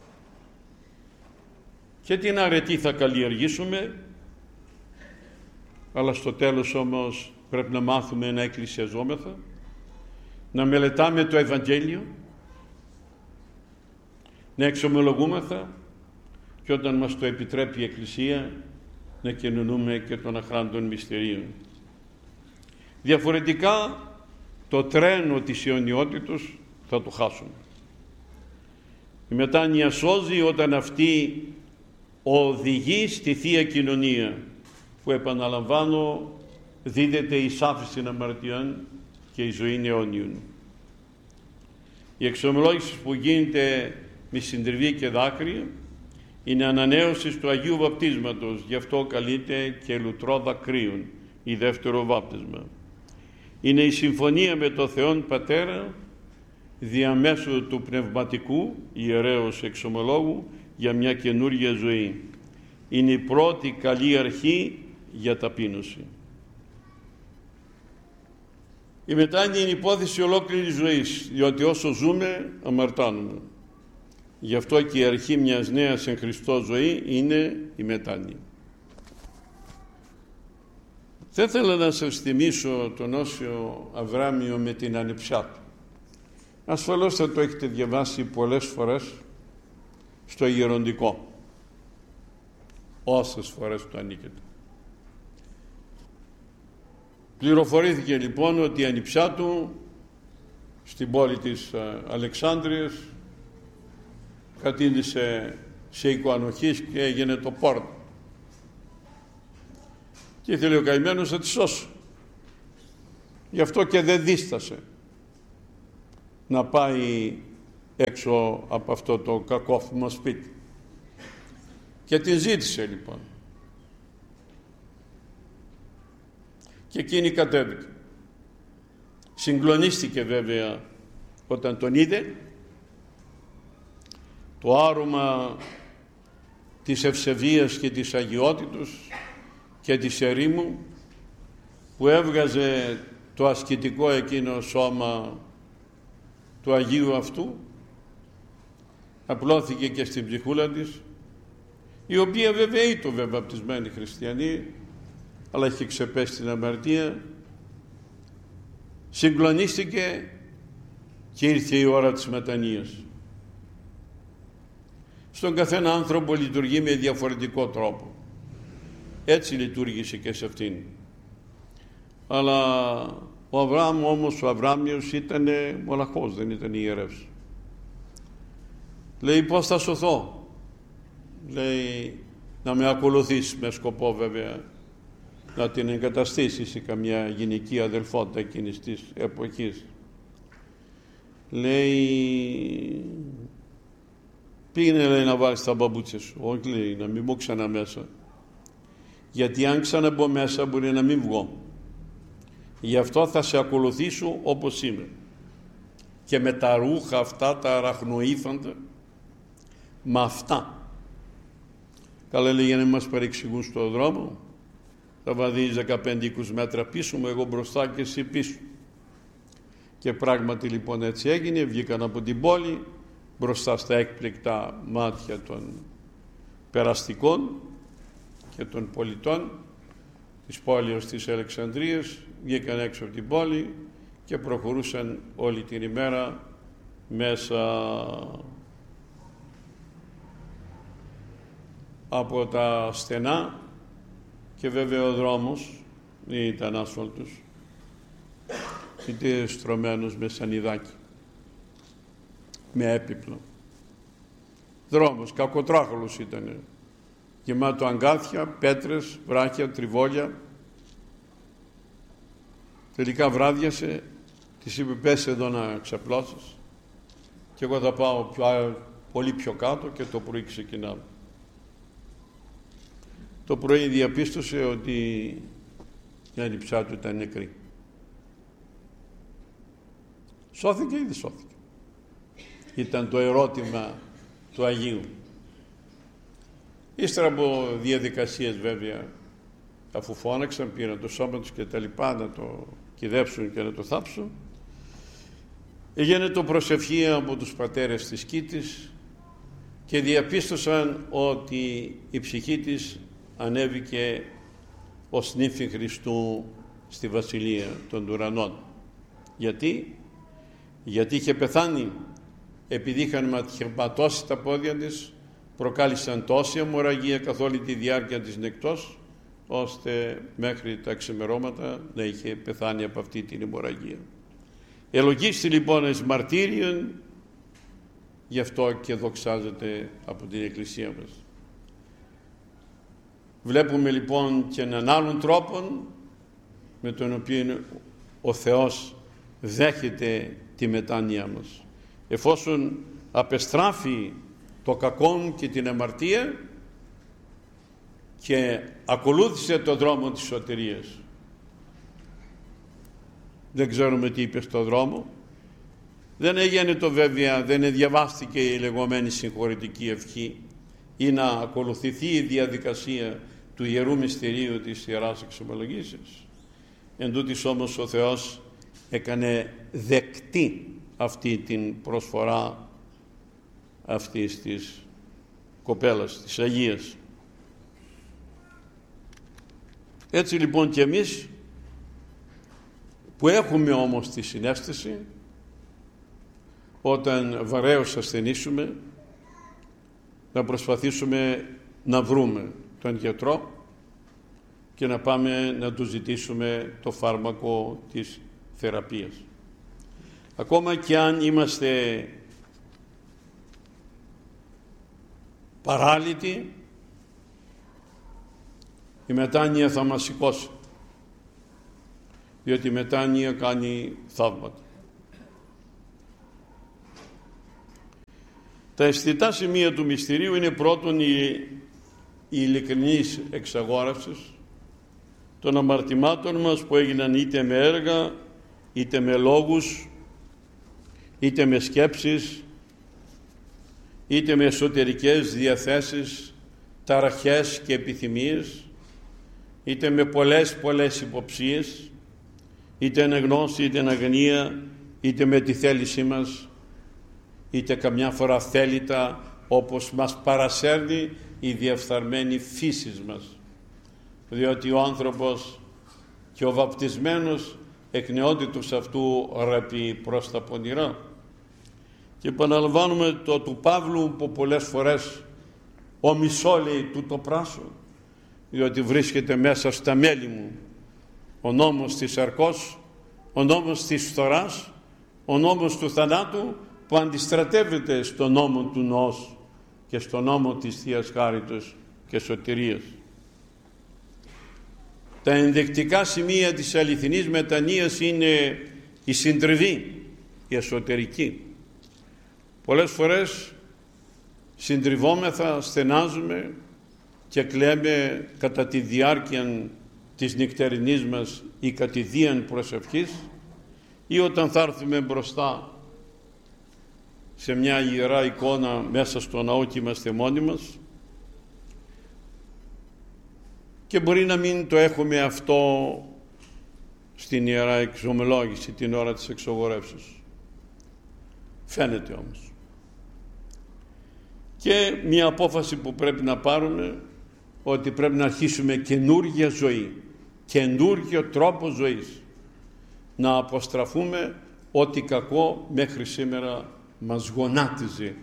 και την αρετή θα καλλιεργήσουμε, αλλά στο τέλος όμως πρέπει να μάθουμε να εκκλησιαζόμεθα, να μελετάμε το Ευαγγέλιο, να εξομολογούμεθα και όταν μας το επιτρέπει η Εκκλησία να κοινωνούμε και των αχράντων μυστηρίων. Διαφορετικά το τρένο της αιωνιότητος θα το χάσουμε. Η μετάνοια σώζει όταν αυτή οδηγεί στη Θεία Κοινωνία, που επαναλαμβάνω δίδεται η άφεση αμαρτιών και η ζωή αιώνιων. Η εξομολόγηση που γίνεται με συντριβή και δάκρυα είναι ανανέωση του Αγίου Βαπτίσματος, γι' αυτό καλείται και λουτρό δακρύων, η δεύτερο βάπτισμα. Είναι η συμφωνία με το Θεόν Πατέρα διαμέσου του πνευματικού ιερέως εξομολόγου για μια καινούργια ζωή. Είναι η πρώτη καλή αρχή για ταπείνωση. Η μετάνοια είναι υπόθεση ολόκληρης ζωής, διότι όσο ζούμε αμαρτάνουμε. Γι' αυτό και η αρχή μιας νέας εν Χριστώ ζωή είναι η μετάνοια. Θα ήθελα να σας θυμίσω τον Όσιο Αβράμιο με την ανιψιά του. Ασφαλώς θα το έχετε διαβάσει πολλές φορές στο Γεροντικό, όσες φορές το ανήκετε. Πληροφορήθηκε λοιπόν ότι η ανιψιά του στην πόλη της Αλεξάνδρειας κατήντησε σε οικοανοχής και έγινε το πόρτο. Και ήθελε ο καημένος να τη σώσει. Γι' αυτό και δεν δίστασε να πάει έξω από αυτό το κακόφημο σπίτι. Και την ζήτησε λοιπόν. Και εκείνη κατέβηκε. Συγκλονίστηκε βέβαια όταν τον είδε. Το άρωμα της ευσεβίας και της αγιότητος και της ερήμου που έβγαζε το ασκητικό εκείνο σώμα του Αγίου αυτού απλώθηκε και στην ψυχούλα της, η οποία βέβαια ήταν βέβαια βαπτισμένη χριστιανή, αλλά είχε ξεπέσει την αμαρτία. Συγκλονίστηκε και ήρθε η ώρα της μετανοίας. Στον καθένα άνθρωπο λειτουργεί με διαφορετικό τρόπο. Έτσι λειτουργήσε και σε αυτήν. Αλλά ο Αβραάμ όμως, ο Αβράμιος ήταν μοναχός, δεν ήταν ιερεύς. Λέει πώς θα σωθώ? Λέει να με ακολουθείς, με σκοπό βέβαια να την εγκαταστήσει σε καμιά γυναική αδελφότητα εκείνης της εποχής. Λέει πήγαινε λέει να βάλεις τα μπαμπούτσια σου. Όχι λέει, να μην μπω ξανά μέσα, γιατί αν ξαναμπω μέσα μπορεί να μην βγω. Γι' αυτό θα σε ακολουθήσω όπως είμαι. Και με τα ρούχα αυτά τα αραχνοήθαντα, με αυτά. Καλά λέει, για να μας παρεξηγούν στον δρόμο, θα βαδίζεις δεκαπέντε είκοσι μέτρα πίσω μου, εγώ μπροστά και εσύ πίσω. Και πράγματι λοιπόν έτσι έγινε. Βγήκαν από την πόλη μπροστά στα έκπληκτα μάτια των περαστικών και των πολιτών της πόλης της Αλεξανδρίας βγήκαν έξω από την πόλη και προχωρούσαν όλη την ημέρα μέσα από τα στενά, και βέβαια ο δρόμος δεν ήταν άσφαλτος, είτε στρωμένος με σανιδάκι, με έπιπλο. Δρόμος κακοτράχολος ήταν, γεμάτο αγκάθια, πέτρες, βράχια, τριβόλια. Τελικά βράδιασε, της είπε πες εδώ να ξαπλώσεις και εγώ θα πάω πιο, πολύ πιο κάτω, και το πρωί ξεκινάμε. Το πρωί διαπίστωσε ότι η ανιψιά του ήταν νεκρή. Σώθηκε ή δεν σώθηκε? Ήταν το ερώτημα του Αγίου. Ύστερα από διαδικασίες βέβαια, αφού φώναξαν, πήραν το σώμα τους και τα λοιπά να το κυδέψουν και να το θάψουν, έγινε το προσευχή από τους πατέρες της Κήτης και διαπίστωσαν ότι η ψυχή της ανέβηκε ως νύφη Χριστού στη Βασιλεία των Ουρανών. Γιατί? Γιατί είχε πεθάνει, επειδή είχαν ματώσει τα πόδια της, προκάλεσαν τόση αιμορραγία καθ' όλη τη διάρκεια της νεκτός, ώστε μέχρι τα ξημερώματα να είχε πεθάνει από αυτή την αιμορραγία. Ελογίστη λοιπόν εις μαρτύριον, γι' αυτό και δοξάζεται από την Εκκλησία μας. Βλέπουμε λοιπόν και έναν άλλον τρόπο με τον οποίο ο Θεός δέχεται τη μετάνοια μας. Εφόσον απεστράφει το κακό και την αμαρτία και ακολούθησε το δρόμο της σωτηρίας. Δεν ξέρουμε τι είπε στο δρόμο. Δεν έγινε το βέβαια, δεν διαβάστηκε η λεγόμενη συγχωρητική ευχή ή να ακολουθηθεί η διαδικασία του Ιερού Μυστηρίου της Ιεράς Εξομολογήσεως. Εν τούτοις όμως ο Θεός έκανε δεκτή αυτή την προσφορά αυτής της κοπέλας, της Αγίας. Έτσι λοιπόν και εμείς που έχουμε όμως τη συναίσθηση, όταν βαρέως ασθενήσουμε, να προσπαθήσουμε να βρούμε τον γιατρό και να πάμε να του ζητήσουμε το φάρμακο της θεραπείας. Ακόμα και αν είμαστε παράλυτοι, η μετάνοια θα μας σηκώσει, διότι η μετάνοια κάνει θαύματα. Τα αισθητά σημεία του μυστηρίου είναι πρώτον η, η ειλικρινής εξαγόρασης των αμαρτημάτων μας που έγιναν είτε με έργα, είτε με λόγους, είτε με σκέψεις, είτε με εσωτερικές διαθέσεις, ταραχές και επιθυμίες, είτε με πολλές πολλές υποψίες, είτε είναι γνώση, είτε είναι αγνία, είτε με τη θέλησή μας, είτε καμιά φορά θέλητα, όπως μας παρασέρνει η διεφθαρμένη φύση μας. Διότι ο άνθρωπος και ο βαπτισμένος εκ νεότητος αυτού ραπεί προς τα πονηρά. Και επαναλαμβάνουμε το του Παύλου που πολλές φορές ο μισό λέει του το πράσο, διότι βρίσκεται μέσα στα μέλη μου ο νόμος της σαρκός, ο νόμος της φθοράς, ο νόμος του θανάτου, που αντιστρατεύεται στο νόμο του νοός και στο νόμο της Θείας Χάριτος και σωτηρίας. Τα ενδεικτικά σημεία της αληθινής μετανοίας είναι η συντριβή, η εσωτερική. Πολλές φορές συντριβόμεθα, στενάζουμε και κλαίμε κατά τη διάρκεια της νυχτερινής μας ή κατηδίαν προσευχής, ή όταν θα έρθουμε μπροστά σε μια ιερά εικόνα μέσα στο ναό και είμαστε μόνοι μας, και μπορεί να μην το έχουμε αυτό στην Ιερά Εξομολόγηση την ώρα της εξογορεύσεως. Φαίνεται όμως. και μια απόφαση που πρέπει να πάρουμε, ότι πρέπει να αρχίσουμε καινούργια ζωή, καινούργιο τρόπο ζωής, να αποστραφούμε ό,τι κακό μέχρι σήμερα μας γονάτιζε.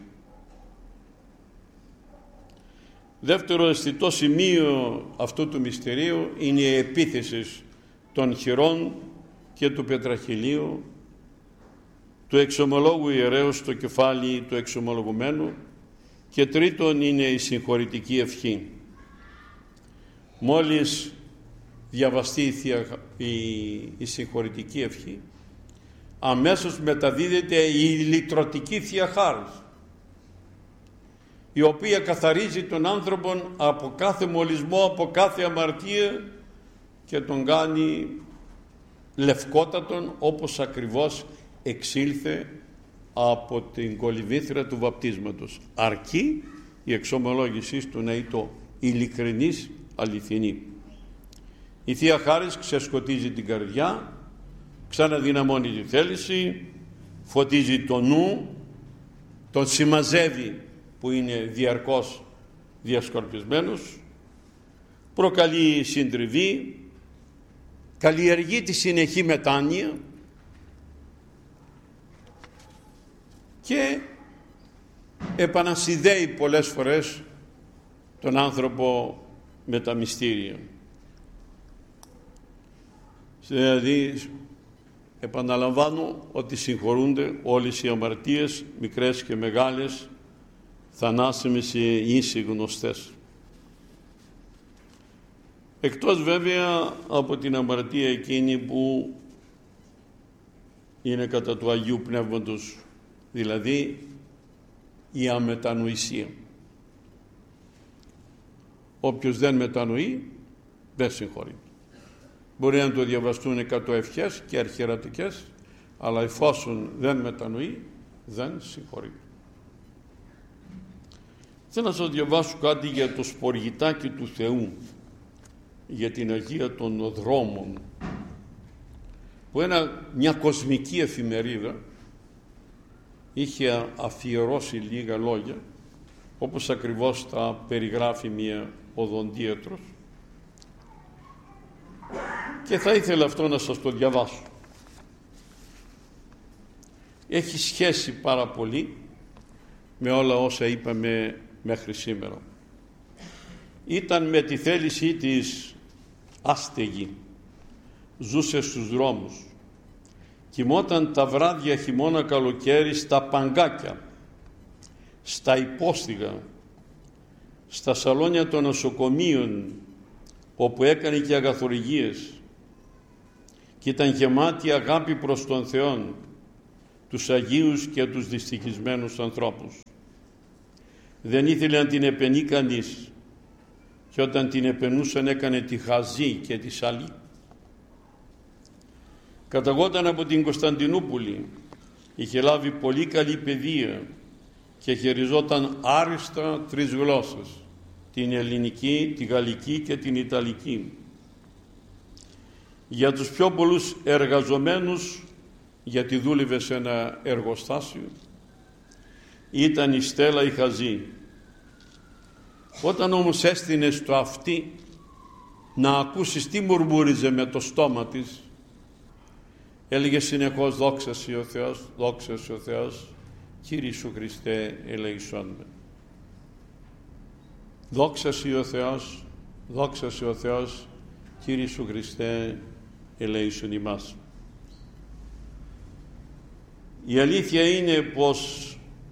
Δεύτερο αισθητό σημείο αυτού του μυστηρίου είναι η επίθεση των χειρών και του πετραχυλίου του εξομολόγου ιερέως στο κεφάλι του εξομολογουμένου, και τρίτον είναι η συγχωρητική ευχή. Μόλις διαβαστεί η, θεία, η, η συγχωρητική ευχή, αμέσως μεταδίδεται η λυτρωτική Θεία Χάρις, η οποία καθαρίζει τον άνθρωπον από κάθε μολυσμό, από κάθε αμαρτία και τον κάνει λευκότατον, όπως ακριβώς εξήλθε από την κολυμβήθρα του βαπτίσματος. Αρκεί η εξομολόγησή του να είναι το ειλικρινής, αληθινή. Η Θεία Χάρις ξεσκοτίζει την καρδιά, ξαναδυναμώνει τη θέληση, φωτίζει το νου, τον συμμαζεύει που είναι διαρκώς διασκορπισμένος, προκαλεί συντριβή, καλλιεργεί τη συνεχή μετάνοια και επανασυνδέει πολλές φορές τον άνθρωπο με τα μυστήρια. Δηλαδή, επαναλαμβάνω ότι συγχωρούνται όλες οι αμαρτίες, μικρές και μεγάλες, θανάσιμες ή ίσοι γνωστές. Εκτός βέβαια από την αμαρτία εκείνη που είναι κατά του Αγίου Πνεύματος, δηλαδή η αμετανοησία. Όποιος δεν μετανοεί δεν συγχωρεί. Μπορεί να το διαβαστούν εκατό ευχές και αρχιερατικές, αλλά εφόσον δεν μετανοεί δεν συγχωρεί. Θέλω να σας διαβάσω κάτι για το σπουργητάκι του Θεού, για την Αγία των Δρόμων, που ένα, μια κοσμική εφημερίδα είχε αφιερώσει λίγα λόγια, όπως ακριβώς τα περιγράφει μια οδοντίατρος, και θα ήθελα αυτό να σας το διαβάσω. Έχει σχέση πάρα πολύ με όλα όσα είπαμε μέχρι σήμερα. Ήταν με τη θέλησή της άστεγη, ζούσε στους δρόμους, κοιμόταν τα βράδια χειμώνα καλοκαίρι στα παγκάκια, στα υπόστιγα, στα σαλόνια των νοσοκομείων όπου έκανε και αγαθοργίες, και ήταν γεμάτη αγάπη προς τον Θεόν, τους Αγίους και τους δυστυχισμένους ανθρώπους. Δεν ήθελε να την επενεί κανείς, και όταν την επενούσαν έκανε τη χαζή και τη σαλή. Καταγόταν από την Κωνσταντινούπολη, είχε λάβει πολύ καλή παιδεία και χειριζόταν άριστα τρεις γλώσσες, την ελληνική, τη γαλλική και την ιταλική. Για τους πιο πολλούς εργαζομένους, γιατί δούλευε σε ένα εργοστάσιο, ήταν η Στέλλα η χαζή. Όταν όμως έστεινε στο αυτί να ακούσεις τι μουρμούριζε με το στόμα της, έλεγε συνεχώς «Δόξα Συ ο Θεός, δόξα Συ ο Θεός, Κύριε Ιησού Χριστέ, ελεησόν με». Δόξα Συ ο Θεός, δόξα Συ ο Θεός, Κύριε Ιησού Χριστέ, ελεησόν ημάς. Η αλήθεια είναι πως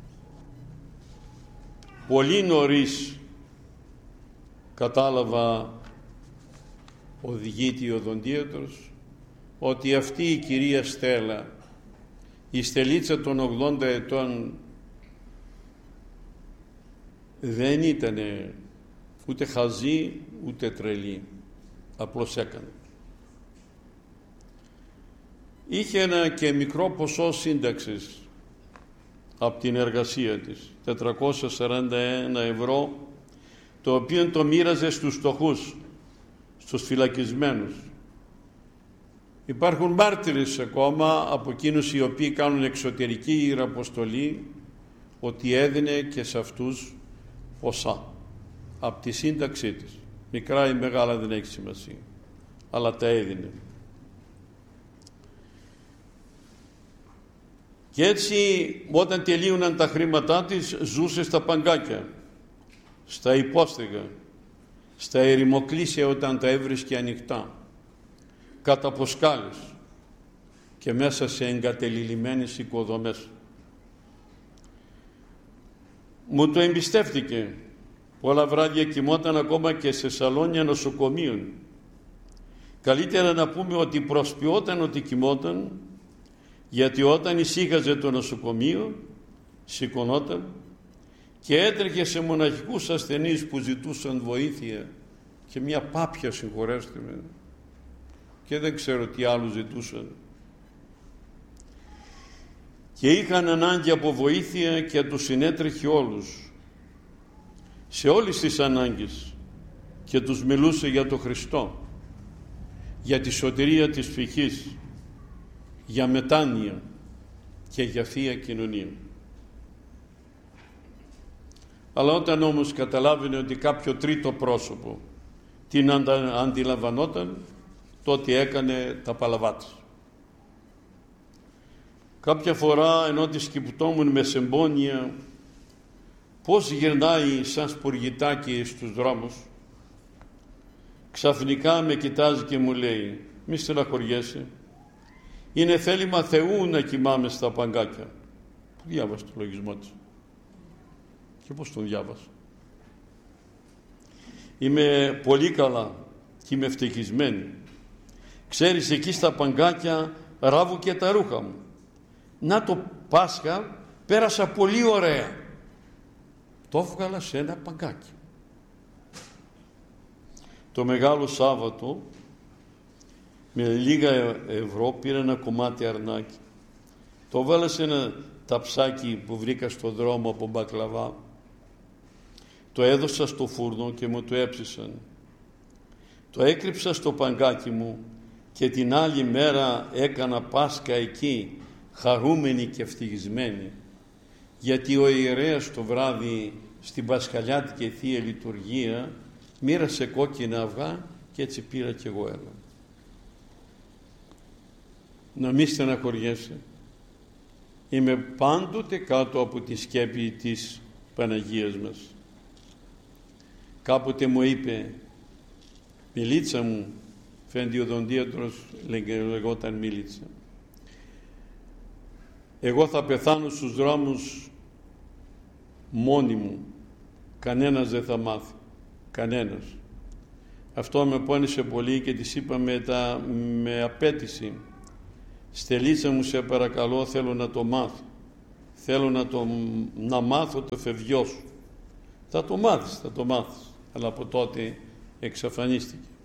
πολύ νωρίς κατάλαβα, οδηγείται ο οδοντίατρος, ότι αυτή η κυρία Στέλλα, η Στελίτσα των ογδόντα ετών, δεν ήταν ούτε χαζή ούτε τρελή, απλώς έκανε. Είχε ένα και μικρό ποσό σύνταξης από την εργασία της, τετρακόσια σαράντα ένα ευρώ, το οποίο το μοίραζε στους φτωχούς, στους φυλακισμένους. Υπάρχουν μάρτυρες ακόμα από εκείνους οι οποίοι κάνουν εξωτερική ιεραποστολή, ότι έδινε και σε αυτούς ποσά από τη σύνταξή της, μικρά ή μεγάλα δεν έχει σημασία, αλλά τα έδινε. Και έτσι όταν τελείωναν τα χρήματά της, ζούσε στα παγκάκια, στα υπόστεγα, στα ερημοκλήσια όταν τα έβρισκε ανοιχτά, κατά ποσκάλες και μέσα σε εγκατελειμμένες οικοδομές. Μου το εμπιστεύτηκε. Πολλά βράδια κοιμόταν ακόμα και σε σαλόνια νοσοκομείων. Καλύτερα να πούμε ότι προσποιόταν ότι κοιμόταν, γιατί όταν ησύχαζε το νοσοκομείο σηκωνόταν και έτρεχε σε μοναχικούς ασθενείς που ζητούσαν βοήθεια και μια πάπια, συγχωρέστε με, και δεν ξέρω τι άλλους ζητούσαν, και είχαν ανάγκη από βοήθεια και τους συνέτρεχε όλους σε όλες τις ανάγκες και τους μιλούσε για το Χριστό, για τη σωτηρία της ψυχής, για μετάνοια και για Θεία Κοινωνία. Αλλά όταν όμως καταλάβαινε ότι κάποιο τρίτο πρόσωπο την αντα, αντιλαμβανόταν, τότε έκανε τα παλαβάτς. Κάποια φορά ενώ τη σκυπτόμουν με σεμπόνια πώς γυρνάει σαν σπουργητάκι στους δρόμους, ξαφνικά με κοιτάζει και μου λέει: μη στεναχωριέσαι, είναι θέλημα Θεού να κοιμάμαι στα παγκάκια. Πού διάβασε το λογισμό της και πώς τον διάβασα? Είμαι πολύ καλά και είμαι ευτυχισμένη. Ξέρεις, εκεί στα παγκάκια ράβω και τα ρούχα μου. Να το Πάσχα πέρασα πολύ ωραία. Το έβγαλα σε ένα παγκάκι. Το Μεγάλο Σάββατο με λίγα ευρώ πήρα ένα κομμάτι αρνάκι. Το βάλα σε ένα ταψάκι που βρήκα στο δρόμο από μπακλαβά. Το έδωσα στο φούρνο και μου το έψησαν. Το έκρυψα στο παγκάκι μου και την άλλη μέρα έκανα Πάσχα εκεί, χαρούμενη και ευτυχισμένη, γιατί ο ιερέας το βράδυ στην Πασχαλιάτικη Θεία Λειτουργία μοίρασε κόκκινα αυγά και έτσι πήρα κι εγώ ένα. Να μη στεναχωριέσαι. Είμαι πάντοτε κάτω από τη σκέπη της Παναγίας μας. Κάποτε μου είπε, Μιλίτσα μου, φαίνεται ο δοντίατρος λεγόταν Μίλιτσα, εγώ θα πεθάνω στους δρόμους μόνη μου, κανένας δεν θα μάθει, κανένας. Αυτό με πόνισε πολύ και της είπα με, τα, με απέτηση, Στελίτσα μου, σε παρακαλώ, θέλω να το μάθω, θέλω να, το, να μάθω το φευγιό σου. Θα το μάθεις, θα το μάθεις. Αλλά από τότε εξαφανίστηκε.